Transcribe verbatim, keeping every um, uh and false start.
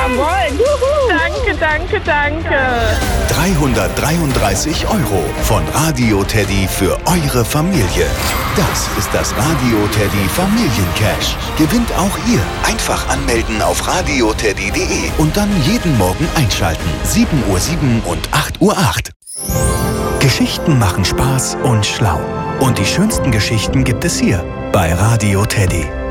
Jawohl. Juhu. Danke, danke, danke. dreihundertdreiunddreißig Euro von Radio Teddy für eure Familie. Das ist das Radio Teddy Familiencash. Gewinnt auch ihr. Einfach anmelden auf radioteddy punkt de und dann jeden Morgen einschalten. sieben Uhr sieben und acht Uhr acht. Geschichten machen Spaß und schlau. Und die schönsten Geschichten gibt es hier bei Radio Teddy.